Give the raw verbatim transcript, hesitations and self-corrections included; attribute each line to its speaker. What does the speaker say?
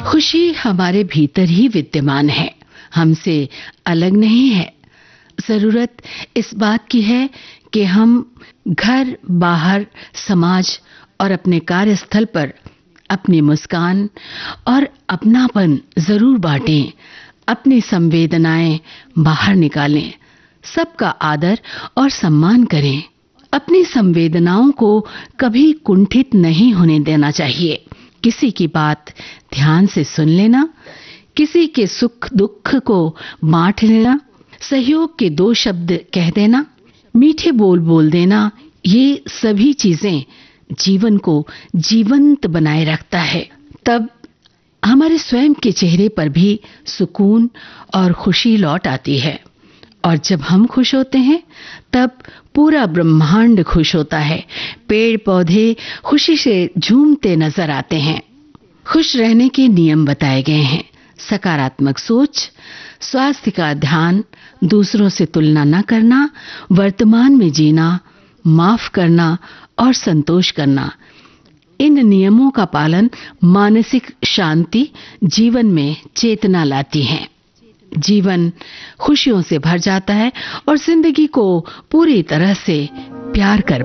Speaker 1: खुशी हमारे भीतर ही विद्यमान है, हमसे अलग नहीं है। जरूरत इस बात की है कि हम घर, बाहर, समाज और अपने कार्यस्थल पर अपनी मुस्कान और अपनापन जरूर बांटें, अपनी संवेदनाएं बाहर निकालें, सबका आदर और सम्मान करें। अपनी संवेदनाओं को कभी कुंठित नहीं होने देना चाहिए। किसी की बात ध्यान से सुन लेना, किसी के सुख दुख को बांट लेना, सहयोग के दो शब्द कह देना, मीठे बोल बोल देना, ये सभी चीजें जीवन को जीवंत बनाए रखता है। तब हमारे स्वयं के चेहरे पर भी सुकून और खुशी लौट आती है। और जब हम खुश होते हैं तब पूरा ब्रह्मांड खुश होता है। पेड़ पौधे खुशी से झूमते नजर आते हैं। खुश रहने के नियम बताए गए हैं। सकारात्मक सोच, स्वास्थ्य का ध्यान, दूसरों से तुलना न करना, वर्तमान में जीना, माफ करना और संतोष करना। इन नियमों का पालन मानसिक शांति, जीवन में चेतना लाती है। जीवन खुशियों से भर जाता है और जिंदगी को पूरी तरह से प्यार कर